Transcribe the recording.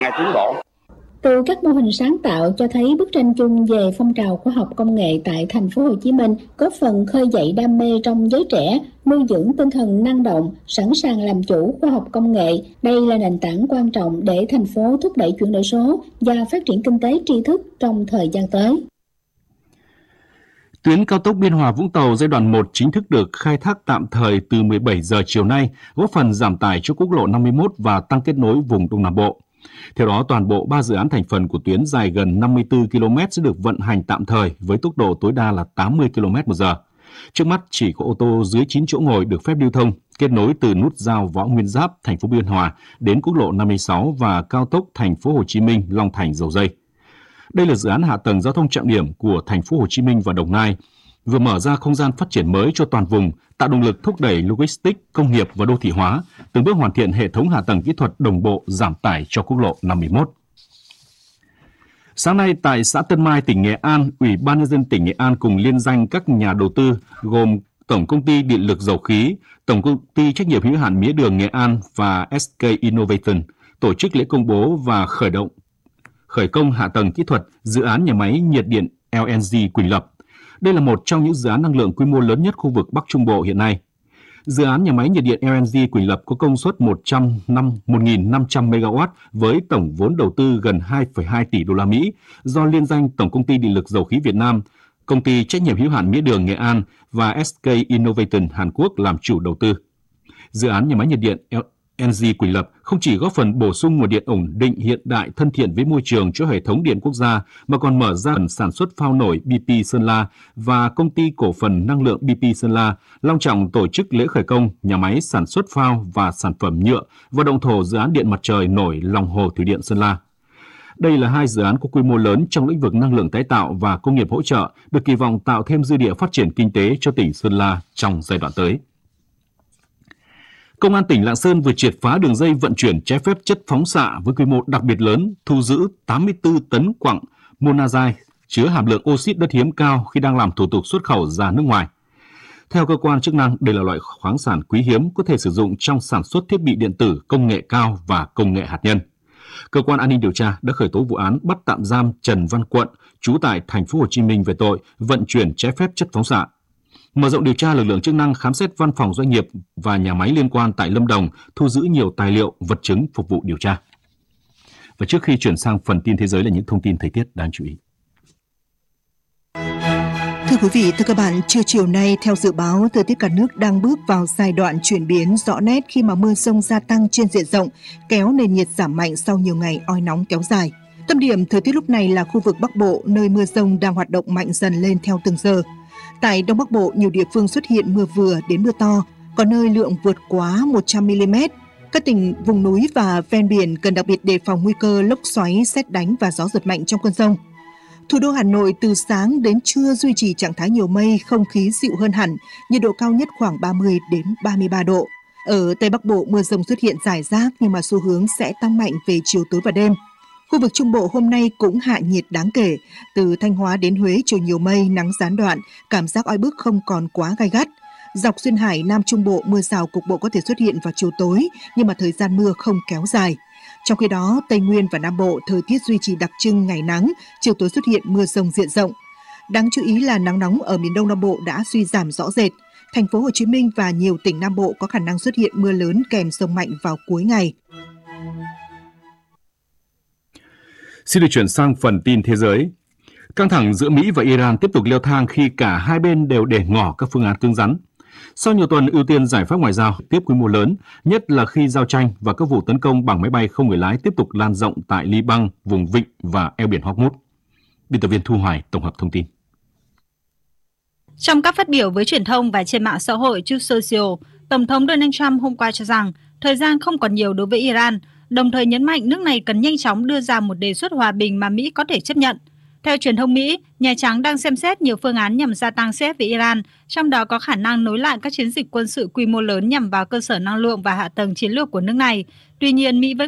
ngày tiến bộ. Từ các mô hình sáng tạo cho thấy bức tranh chung về phong trào khoa học công nghệ tại thành phố Hồ Chí Minh góp phần khơi dậy đam mê trong giới trẻ, nuôi dưỡng tinh thần năng động, sẵn sàng làm chủ khoa học công nghệ. Đây là nền tảng quan trọng để thành phố thúc đẩy chuyển đổi số và phát triển kinh tế tri thức trong thời gian tới. Tuyến cao tốc Biên Hòa - Vũng Tàu giai đoạn 1 chính thức được khai thác tạm thời từ 17 giờ chiều nay, góp phần giảm tải cho quốc lộ 51 và tăng kết nối vùng Đông Nam Bộ. Theo đó, toàn bộ 3 dự án thành phần của tuyến dài gần 54 km sẽ được vận hành tạm thời với tốc độ tối đa là 80 km/h. Trước mắt chỉ có ô tô dưới 9 chỗ ngồi được phép lưu thông, kết nối từ nút giao Võ Nguyên Giáp, thành phố Biên Hòa đến quốc lộ 56 và cao tốc thành phố Hồ Chí Minh - Long Thành - Dầu Giây. Đây là dự án hạ tầng giao thông trọng điểm của thành phố Hồ Chí Minh và Đồng Nai, vừa mở ra không gian phát triển mới cho toàn vùng, tạo động lực thúc đẩy logistics, công nghiệp và đô thị hóa, từng bước hoàn thiện hệ thống hạ tầng kỹ thuật đồng bộ giảm tải cho quốc lộ 51. Sáng nay tại xã Tân Mai, tỉnh Nghệ An, Ủy ban nhân dân tỉnh Nghệ An cùng liên danh các nhà đầu tư gồm Tổng công ty Điện lực Dầu khí, Tổng công ty trách nhiệm hữu hạn Mía đường Nghệ An và SK Innovation tổ chức lễ công bố và khởi công hạ tầng kỹ thuật dự án nhà máy nhiệt điện LNG Quỳnh Lập. Đây là một trong những dự án năng lượng quy mô lớn nhất khu vực Bắc Trung Bộ hiện nay. Dự án nhà máy nhiệt điện LNG Quỳnh Lập có công suất 1.500 MW với tổng vốn đầu tư gần 2,2 tỷ đô la Mỹ do liên danh Tổng công ty Điện lực Dầu khí Việt Nam, Công ty trách nhiệm hữu hạn Mía đường Nghệ An và SK Innovation Hàn Quốc làm chủ đầu tư. Dự án nhà máy nhiệt điện LNG Quỳnh Lập không chỉ góp phần bổ sung nguồn điện ổn định hiện đại thân thiện với môi trường cho hệ thống điện quốc gia mà còn mở ra phần sản xuất phao nổi BP Sơn La và công ty cổ phần năng lượng BP Sơn La long trọng tổ chức lễ khởi công nhà máy sản xuất phao và sản phẩm nhựa và động thổ dự án điện mặt trời nổi lòng hồ thủy điện Sơn La. Đây là hai dự án có quy mô lớn trong lĩnh vực năng lượng tái tạo và công nghiệp hỗ trợ, được kỳ vọng tạo thêm dư địa phát triển kinh tế cho tỉnh Sơn La trong giai đoạn tới. Công an tỉnh Lạng Sơn vừa triệt phá đường dây vận chuyển trái phép chất phóng xạ với quy mô đặc biệt lớn, thu giữ 84 tấn quặng monazite chứa hàm lượng oxit đất hiếm cao khi đang làm thủ tục xuất khẩu ra nước ngoài. Theo cơ quan chức năng, đây là loại khoáng sản quý hiếm có thể sử dụng trong sản xuất thiết bị điện tử, công nghệ cao và công nghệ hạt nhân. Cơ quan an ninh điều tra đã khởi tố vụ án bắt tạm giam Trần Văn Quận, trú tại thành phố Hồ Chí Minh về tội vận chuyển trái phép chất phóng xạ. Mở rộng điều tra, lực lượng chức năng khám xét văn phòng doanh nghiệp và nhà máy liên quan tại Lâm Đồng, thu giữ nhiều tài liệu, vật chứng phục vụ điều tra. Và trước khi chuyển sang phần tin thế giới là những thông tin thời tiết đáng chú ý. Thưa quý vị, thưa các bạn, trưa chiều nay theo dự báo, thời tiết cả nước đang bước vào giai đoạn chuyển biến rõ nét khi mà mưa dông gia tăng trên diện rộng, kéo nền nhiệt giảm mạnh sau nhiều ngày oi nóng kéo dài. Tâm điểm thời tiết lúc này là khu vực Bắc Bộ, nơi mưa dông đang hoạt động mạnh dần lên theo từng giờ. Tại Đông Bắc Bộ, nhiều địa phương xuất hiện mưa vừa đến mưa to, có nơi lượng vượt quá 100 mm. Các tỉnh vùng núi và ven biển cần đặc biệt đề phòng nguy cơ lốc xoáy, sét đánh và gió giật mạnh trong cơn dông. Thủ đô Hà Nội từ sáng đến trưa duy trì trạng thái nhiều mây, không khí dịu hơn hẳn, nhiệt độ cao nhất khoảng 30 đến 33 độ. Ở Tây Bắc Bộ, mưa dông xuất hiện rải rác nhưng mà xu hướng sẽ tăng mạnh về chiều tối và đêm. Khu vực Trung Bộ hôm nay cũng hạ nhiệt đáng kể, từ Thanh Hóa đến Huế trời nhiều mây, nắng gián đoạn, cảm giác oi bức không còn quá gai gắt. Dọc Duyên Hải, Nam Trung Bộ mưa rào cục bộ có thể xuất hiện vào chiều tối, nhưng mà thời gian mưa không kéo dài. Trong khi đó, Tây Nguyên và Nam Bộ thời tiết duy trì đặc trưng ngày nắng, chiều tối xuất hiện mưa rông diện rộng. Đáng chú ý là nắng nóng ở miền Đông Nam Bộ đã suy giảm rõ rệt. Thành phố Hồ Chí Minh và nhiều tỉnh Nam Bộ có khả năng xuất hiện mưa lớn kèm dông mạnh vào cuối ngày. Xin được chuyển sang phần tin thế giới. Căng thẳng giữa Mỹ và Iran tiếp tục leo thang khi cả hai bên đều để ngỏ các phương án cứng rắn. Sau nhiều tuần ưu tiên giải pháp ngoại giao tiếp quy mô lớn, nhất là khi giao tranh và các vụ tấn công bằng máy bay không người lái tiếp tục lan rộng tại Liban, vùng vịnh và eo biển Hormuz. Biên tập viên Thu Hoài tổng hợp thông tin. Trong các phát biểu với truyền thông và trên mạng xã hội Truth Social, Tổng thống Donald Trump hôm qua cho rằng thời gian không còn nhiều đối với Iran, đồng thời nhấn mạnh nước này cần nhanh chóng đưa ra một đề xuất hòa bình mà Mỹ có thể chấp nhận. Theo truyền thông Mỹ, Nhà Trắng đang xem xét nhiều phương án nhằm gia tăng sức ép với Iran, trong đó có khả năng nối lại các chiến dịch quân sự quy mô lớn nhằm vào cơ sở năng lượng và hạ tầng chiến lược của nước này. Tuy nhiên, Mỹ vẫn